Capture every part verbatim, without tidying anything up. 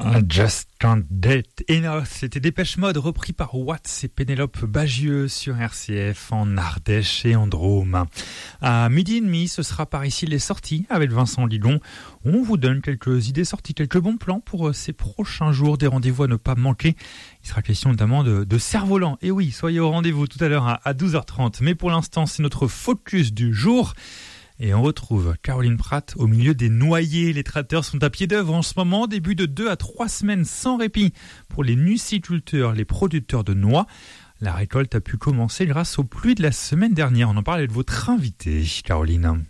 Just Can't Date Enough, c'était Dépêche Mode repris par Watts et Pénélope Bagieux sur R C F en Ardèche et en Drôme. À midi et demi, ce sera par ici les sorties avec Vincent Ligon. On vous donne quelques idées sorties, quelques bons plans pour ces prochains jours, des rendez-vous à ne pas manquer. Il sera question notamment de, de cerf-volant. Et oui, soyez au rendez-vous tout à l'heure à, à douze heures trente. Mais pour l'instant, c'est notre focus du jour. Et on retrouve Caroline Pratt au milieu des noyers. Les traiteurs sont à pied d'œuvre en ce moment, début de deux à trois semaines sans répit pour les nuciculteurs, les producteurs de noix. La récolte a pu commencer grâce aux pluies de la semaine dernière. On en parle avec votre invitée, Caroline.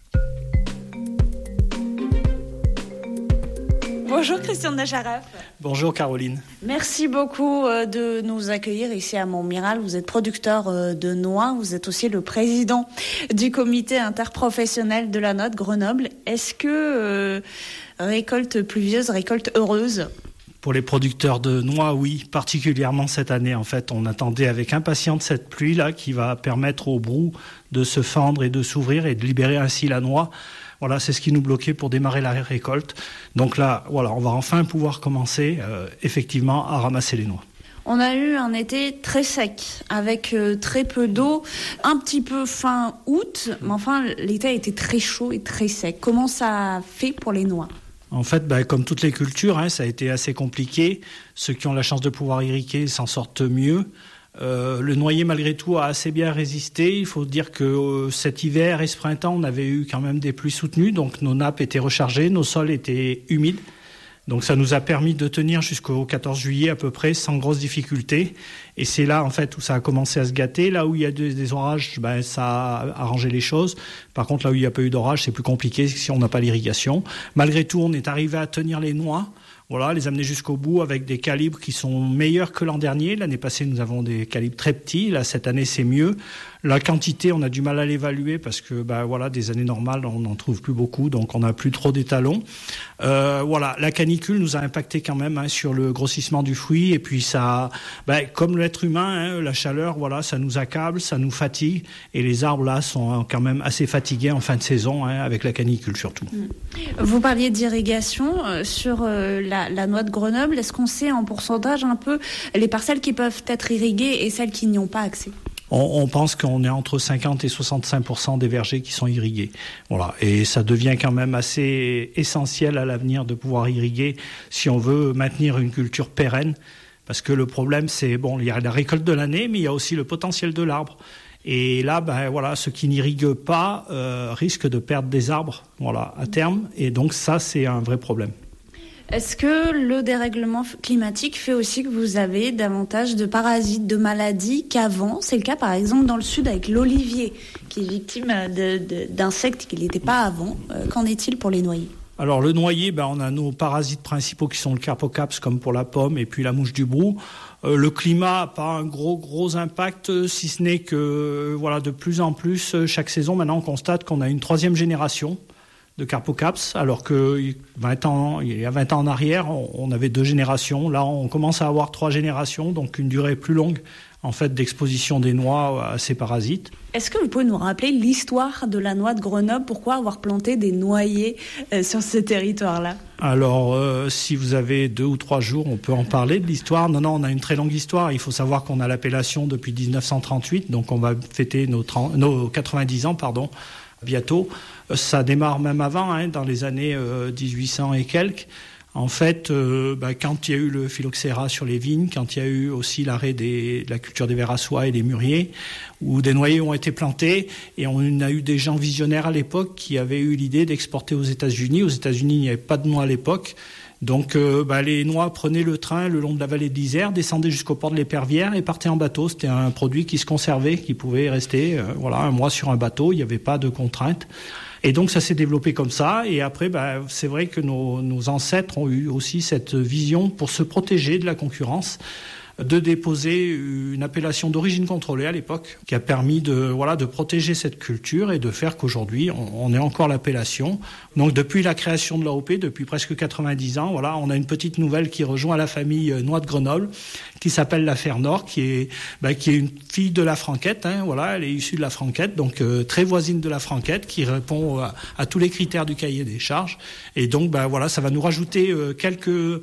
Bonjour Christian Nacharaf. Bonjour Caroline. Merci beaucoup de nous accueillir ici à Montmiral. Vous êtes producteur de noix, vous êtes aussi le président du comité interprofessionnel de la noix de Grenoble. Est-ce que euh, récolte pluvieuse, récolte heureuse ? Pour les producteurs de noix, oui, particulièrement cette année. En fait, on attendait avec impatience cette pluie-là qui va permettre au brou de se fendre et de s'ouvrir et de libérer ainsi la noix. Voilà, c'est ce qui nous bloquait pour démarrer la récolte. Donc là, voilà, on va enfin pouvoir commencer euh, effectivement à ramasser les noix. On a eu un été très sec, avec euh, très peu d'eau, un petit peu fin août, mais enfin l'été a été très chaud et très sec. Comment ça a fait pour les noix ? En fait, bah, comme toutes les cultures, hein, ça a été assez compliqué. Ceux qui ont la chance de pouvoir irriguer s'en sortent mieux. Euh, le noyer, malgré tout, a assez bien résisté. Il faut dire que euh, cet hiver et ce printemps, on avait eu quand même des pluies soutenues, donc nos nappes étaient rechargées, nos sols étaient humides. Donc ça nous a permis de tenir jusqu'au quatorze juillet à peu près, sans grosse difficulté. Et c'est là, en fait, où ça a commencé à se gâter. Là où il y a des, des orages, ben, ça a arrangé les choses. Par contre, là où il n'y a pas eu d'orage, c'est plus compliqué si on n'a pas l'irrigation. Malgré tout, on est arrivé à tenir les noix. Voilà, les amener jusqu'au bout avec des calibres qui sont meilleurs que l'an dernier. L'année passée, nous avons des calibres très petits. Là, cette année, c'est mieux. La quantité, on a du mal à l'évaluer parce que, bah, voilà, des années normales, on n'en trouve plus beaucoup, donc on n'a plus trop d'étalons. Euh, voilà, la canicule nous a impacté quand même hein, sur le grossissement du fruit. Et puis ça, bah, comme l'être humain, hein, la chaleur, voilà, ça nous accable, ça nous fatigue. Et les arbres là sont quand même assez fatigués en fin de saison, hein, avec la canicule surtout. Vous parliez d'irrigation euh, sur euh, la, la noix de Grenoble. Est-ce qu'on sait en pourcentage un peu les parcelles qui peuvent être irriguées et celles qui n'y ont pas accès ? On, on pense qu'on est entre cinquante et soixante-cinq pour cent des vergers qui sont irrigués. Voilà. Et ça devient quand même assez essentiel à l'avenir de pouvoir irriguer si on veut maintenir une culture pérenne. Parce que le problème, c'est, bon, il y a la récolte de l'année, mais il y a aussi le potentiel de l'arbre. Et là, ben voilà, ceux qui n'irriguent pas euh, risquent de perdre des arbres, voilà, à terme. Et donc ça, c'est un vrai problème. Est-ce que le dérèglement climatique fait aussi que vous avez davantage de parasites, de maladies qu'avant ? C'est le cas par exemple dans le sud avec l'olivier, qui est victime de, de, d'insectes qu'il n'était pas avant. Euh, qu'en est-il pour les noyers ? Alors le noyer, ben, on a nos parasites principaux qui sont le Carpocaps comme pour la pomme et puis la mouche du brou. Euh, le climat n'a pas un gros gros impact, si ce n'est que voilà, de plus en plus, chaque saison maintenant on constate qu'on a une troisième génération de Carpocaps, alors que vingt ans, il y a vingt ans en arrière, on avait deux générations. Là, on commence à avoir trois générations, donc une durée plus longue en fait d'exposition des noix à ces parasites. Est-ce que vous pouvez nous rappeler l'histoire de la noix de Grenoble ? Pourquoi avoir planté des noyers euh, sur ce territoire-là ? Alors, euh, si vous avez deux ou trois jours, on peut en parler de l'histoire. Non, non, on a une très longue histoire. Il faut savoir qu'on a l'appellation depuis dix-neuf cent trente-huit, donc on va fêter nos, trente, nos quatre-vingt-dix ans, pardon, bientôt. Ça démarre même avant, hein, dans les années euh, dix-huit cents et quelques. En fait, euh, bah, quand il y a eu le phylloxéra sur les vignes, quand il y a eu aussi l'arrêt des, de la culture des vers à soie et des mûriers, où des noyers ont été plantés, et on a eu des gens visionnaires à l'époque qui avaient eu l'idée d'exporter aux États-Unis. Aux États-Unis, il n'y avait pas de noix à l'époque. Donc euh, bah, les noix prenaient le train le long de la vallée de l'Isère, descendaient jusqu'au port de l'Épervière et partaient en bateau. C'était un produit qui se conservait, qui pouvait rester euh, voilà, un mois sur un bateau. Il n'y avait pas de contraintes. Et donc ça s'est développé comme ça. Et après, bah, c'est vrai que nos, nos ancêtres ont eu aussi cette vision pour se protéger de la concurrence, de déposer une appellation d'origine contrôlée à l'époque, qui a permis de, voilà, de protéger cette culture et de faire qu'aujourd'hui, on, on ait encore l'appellation. Donc depuis la création de l'A O P, depuis presque quatre-vingt-dix ans, voilà, on a une petite nouvelle qui rejoint la famille Noix de Grenoble, qui s'appelle la Fernor, qui est, bah, qui est une fille de la Franquette, hein, voilà, elle est issue de la Franquette, donc euh, très voisine de la Franquette, qui répond à, à tous les critères du cahier des charges. Et donc, bah, voilà, ça va nous rajouter euh, quelques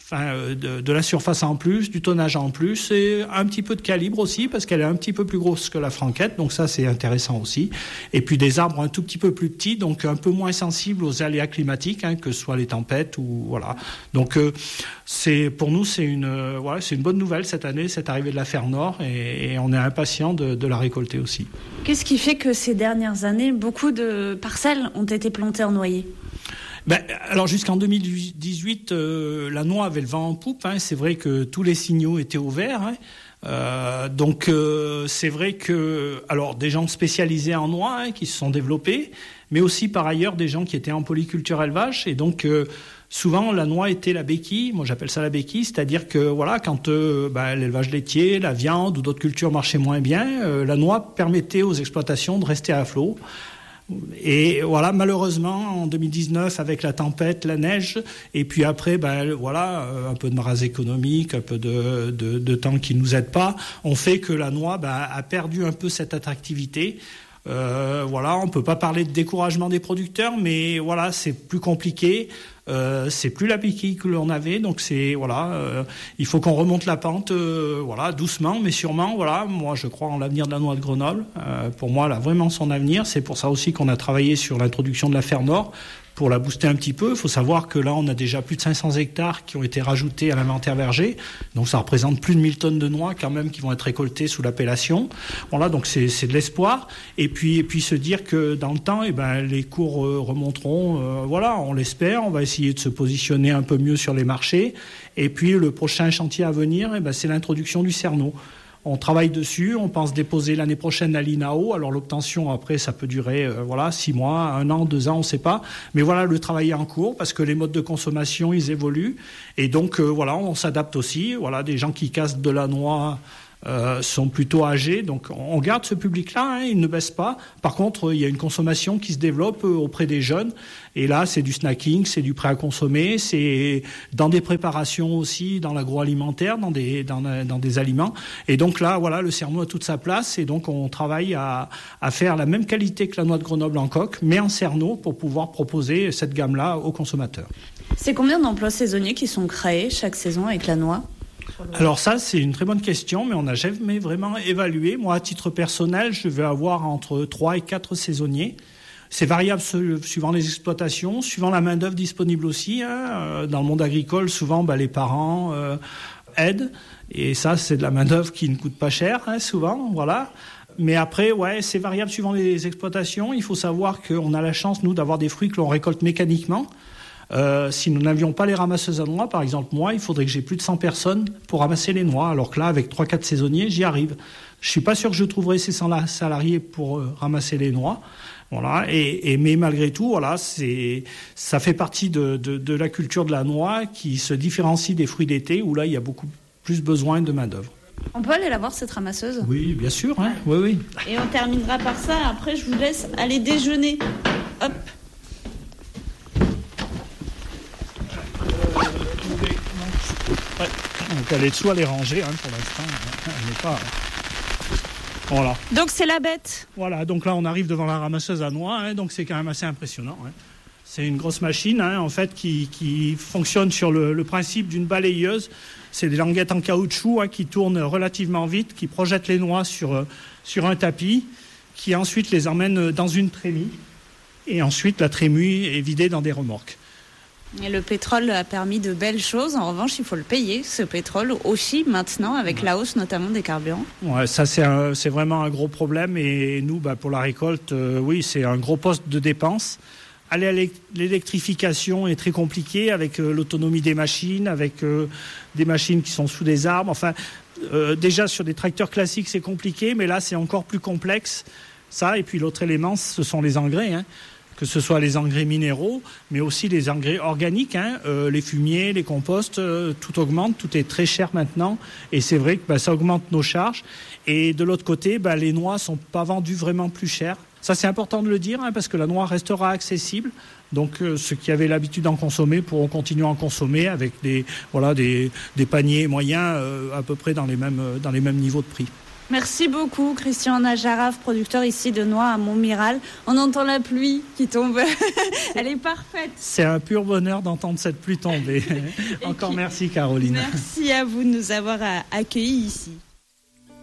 Enfin, de, de la surface en plus, du tonnage en plus, et un petit peu de calibre aussi, parce qu'elle est un petit peu plus grosse que la franquette, donc ça c'est intéressant aussi. Et puis des arbres un tout petit peu plus petits, donc un peu moins sensibles aux aléas climatiques, hein, que ce soit les tempêtes ou voilà. Donc euh, c'est pour nous c'est une euh, voilà, c'est une bonne nouvelle cette année, cette arrivée de la Fer Nord, et, et on est impatient de, de la récolter aussi. Qu'est-ce qui fait que ces dernières années, beaucoup de parcelles ont été plantées en noyer ? Ben, alors jusqu'en deux mille dix-huit, euh, la noix avait le vent en poupe. Hein. C'est vrai que tous les signaux étaient au vert. Hein. Euh, donc euh, c'est vrai que alors des gens spécialisés en noix, hein, qui se sont développés, mais aussi par ailleurs des gens qui étaient en polyculture élevage. Et donc euh, souvent la noix était la béquille. Moi j'appelle ça la béquille, c'est-à-dire que voilà, quand euh, ben, l'élevage laitier, la viande ou d'autres cultures marchaient moins bien, euh, la noix permettait aux exploitations de rester à flot. Et voilà, malheureusement, en deux mille dix-neuf, avec la tempête, la neige, et puis après, ben, voilà, un peu de maras économique, un peu de, de, de temps qui ne nous aide pas, on fait que la noix ben, a perdu un peu cette attractivité. Euh, voilà, on ne peut pas parler de découragement des producteurs, mais voilà, c'est plus compliqué. Euh, c'est plus la béquille que l'on avait, donc c'est voilà, euh, il faut qu'on remonte la pente, euh, voilà, doucement, mais sûrement. Voilà, moi je crois en l'avenir de la noix de Grenoble. Euh, pour moi, elle a vraiment son avenir. C'est pour ça aussi qu'on a travaillé sur l'introduction de la Fer Nord pour la booster un petit peu. Il faut savoir que là, on a déjà plus de cinq cents hectares qui ont été rajoutés à l'inventaire verger, donc ça représente plus de mille tonnes de noix quand même qui vont être récoltées sous l'appellation. Voilà, donc c'est, c'est de l'espoir. Et puis, et puis se dire que dans le temps, eh ben, les cours euh, remonteront. Euh, voilà, on l'espère. On va essayer de se positionner un peu mieux sur les marchés. Et puis le prochain chantier à venir, eh ben, c'est l'introduction du cerneau. On travaille dessus, on pense déposer l'année prochaine à l'I N A O. Alors l'obtention, après, ça peut durer euh, voilà, six mois, un an, deux ans, on ne sait pas. Mais voilà, le travail est en cours parce que les modes de consommation, ils évoluent. Et donc, euh, voilà, on s'adapte aussi. Voilà, des gens qui cassent de la noix euh, sont plutôt âgés. Donc, on garde ce public-là, hein, il ne baisse pas. Par contre, il y a une consommation qui se développe euh, auprès des jeunes. Et là, c'est du snacking, c'est du prêt à consommer, c'est dans des préparations aussi, dans l'agroalimentaire, dans des, dans, dans des aliments. Et donc là, voilà, le cerneau a toute sa place. Et donc, on travaille à, à faire la même qualité que la noix de Grenoble en coque, mais en cerneau pour pouvoir proposer cette gamme-là aux consommateurs. C'est combien d'emplois saisonniers qui sont créés chaque saison avec la noix ? Alors ça, c'est une très bonne question, mais on n'a jamais vraiment évalué. Moi, à titre personnel, je vais avoir entre trois et quatre saisonniers. C'est variable suivant les exploitations, suivant la main-d'œuvre disponible aussi. Hein. Dans le monde agricole, souvent, bah, les parents euh, aident. Et ça, c'est de la main-d'œuvre qui ne coûte pas cher, hein, souvent. Voilà. Mais après, ouais, c'est variable suivant les exploitations. Il faut savoir qu'on a la chance, nous, d'avoir des fruits que l'on récolte mécaniquement. Euh, si nous n'avions pas les ramasseuses à noix, par exemple, moi, il faudrait que j'ai plus de cent personnes pour ramasser les noix. Alors que là, avec trois quatre saisonniers, j'y arrive. Je suis pas sûr que je trouverai ces cent salariés pour euh, ramasser les noix. Voilà. Et, et mais malgré tout, voilà, c'est ça fait partie de, de, de la culture de la noix qui se différencie des fruits d'été où là, il y a beaucoup plus besoin de main d'œuvre. On peut aller la voir, cette ramasseuse ? Oui, bien sûr. Hein. Oui, oui. Et on terminera par ça. Après, je vous laisse aller déjeuner. Hop. Ouais. Donc elle est soit les ranger, hein, pour l'instant. Elle n'est pas. Voilà. Donc c'est la bête. Voilà. Donc là on arrive devant la ramasseuse à noix, hein, donc c'est quand même assez impressionnant. Hein. C'est une grosse machine, hein, en fait, qui, qui fonctionne sur le, le principe d'une balayeuse. C'est des languettes en caoutchouc, hein, qui tournent relativement vite, qui projettent les noix sur sur un tapis, qui ensuite les emmène dans une trémie, et ensuite la trémie est vidée dans des remorques. Et le pétrole a permis de belles choses. En revanche, il faut le payer, ce pétrole, aussi maintenant, avec la hausse notamment des carburants. Ouais, ça, c'est, un, c'est vraiment un gros problème. Et nous, bah, pour la récolte, euh, oui, c'est un gros poste de dépense. Aller à l'électrification est très compliqué avec euh, l'autonomie des machines, avec euh, des machines qui sont sous des arbres. Enfin, euh, déjà, sur des tracteurs classiques, c'est compliqué, mais là, c'est encore plus complexe. Ça, et puis l'autre élément, ce sont les engrais, hein. Que ce soit les engrais minéraux, mais aussi les engrais organiques, hein, euh, les fumiers, les composts, euh, tout augmente, tout est très cher maintenant, et c'est vrai que bah, ça augmente nos charges. Et de l'autre côté, bah, les noix sont pas vendues vraiment plus chères. Ça, c'est important de le dire, hein, parce que la noix restera accessible. Donc, euh, ceux qui avaient l'habitude d'en consommer pourront continuer à en consommer avec des, voilà, des, des paniers moyens euh, à peu près dans les mêmes, dans les mêmes niveaux de prix. Merci beaucoup, Christian Najaraf, producteur ici de noix à Montmiral. On entend la pluie qui tombe. Elle est parfaite. C'est un pur bonheur d'entendre cette pluie tomber. Encore qui... merci, Caroline. Merci à vous de nous avoir accueillis ici.